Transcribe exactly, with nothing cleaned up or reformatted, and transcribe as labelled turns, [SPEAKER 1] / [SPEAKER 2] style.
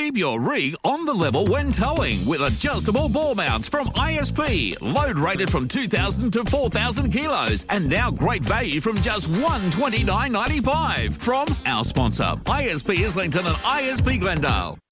[SPEAKER 1] Keep your rig on the level when towing with adjustable ball mounts from I S P. Load rated from two thousand to four thousand kilos. And now great value from just one hundred twenty-nine dollars ninety-five from our sponsor, I S P Islington and I S P Glendale.